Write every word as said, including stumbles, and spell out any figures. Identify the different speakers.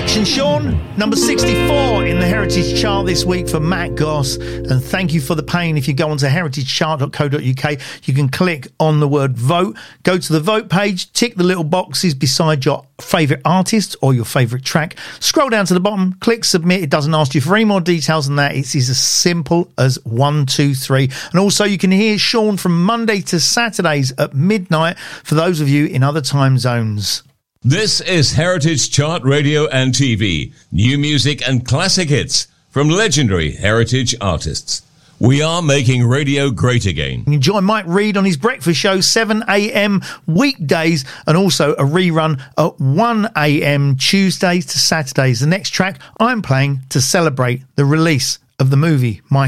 Speaker 1: selection, Sean. Number sixty-four in the Heritage Chart this week for Matt Goss. And thank you for the pain. If you go onto heritage chart dot co dot uk, you can click on the word vote. Go to the vote page, tick the little boxes beside your favourite artist or your favourite track. Scroll down to the bottom, click submit. It doesn't ask you for any more details than that. It's as simple as one, two, three. And also you can hear Sean from Monday to Saturdays at midnight for those of you in other time zones.
Speaker 2: This is Heritage Chart Radio and T V. New music and classic hits from legendary heritage artists. We are making radio great again.
Speaker 1: You can join Mike Reid on his breakfast show, seven a.m. weekdays, and also a rerun at one a.m. Tuesdays to Saturdays. The next track I'm playing to celebrate the release of the movie My